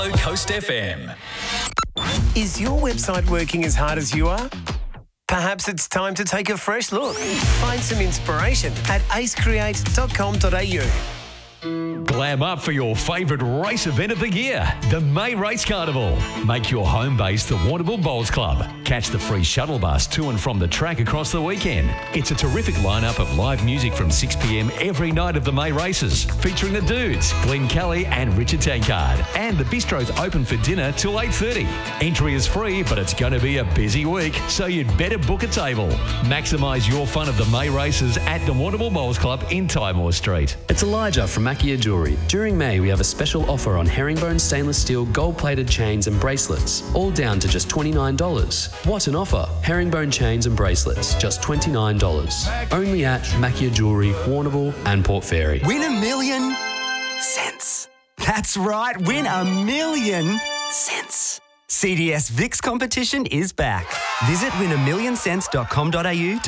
Coast FM. Is your website working as hard as you are? Perhaps it's time to take a fresh look. Find some inspiration at acecreate.com.au. Glam up for your favourite race event of the year, the May Race Carnival. Make your home base the Warrnambool Bowls Club. Catch the free shuttle bus to and from the track across the weekend. It's a terrific lineup of live music from 6 p.m. every night of the May races, featuring the Dudes, Glenn Kelly and Richard Tankard. And the bistro's open for dinner till 8:30. Entry is free, but it's going to be a busy week, so you'd better book a table. Maximise your fun of the May races at the Warrnambool Bowls Club in Tymore Street. It's Elijah from Mackia Jewellery. During May, we have a special offer on herringbone stainless steel gold-plated chains and bracelets, all down to just $29. What an offer! Herringbone chains and bracelets, just $29. Only at Mackia Jewellery, Warrnambool and Port Fairy. Win $1 million cents. That's right, win $1 million cents. CDS VIX competition is back. Visit win1millioncents.com.au to